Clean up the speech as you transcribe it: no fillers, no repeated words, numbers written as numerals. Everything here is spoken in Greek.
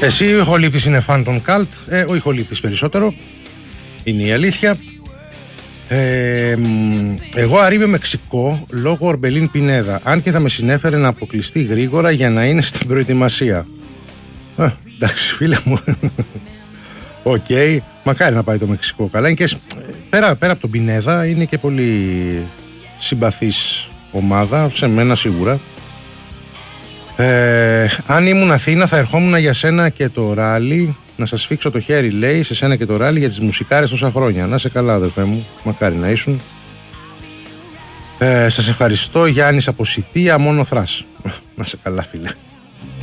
Εσύ ο Ηχολήπτης είναι φαν των Καλτ, ο Ηχολήπτης περισσότερο, είναι η αλήθεια. Εγώ αρρύβε Μεξικό λόγω Ορμπελίν Πινέδα, αν και θα με συνέφερε να αποκλειστεί γρήγορα για να είναι στην προετοιμασία. Εντάξει φίλε μου. Οκ, μακάρι να πάει το Μεξικό καλά. Είναι και πέρα από τον Πινέδα είναι και πολύ συμπαθής ομάδα, σε μένα σίγουρα. Αν ήμουν Αθήνα θα ερχόμουν για σένα και το ράλι. Να σας φίξω το χέρι, λέει, σε σένα και το ράλι για τις μουσικάρες τόσα χρόνια. Να σε καλά αδερφέ μου, μακάρι να ήσουν. Σας ευχαριστώ, Γιάννης από Σιτία, μόνο θρας. Να σε καλά φίλε.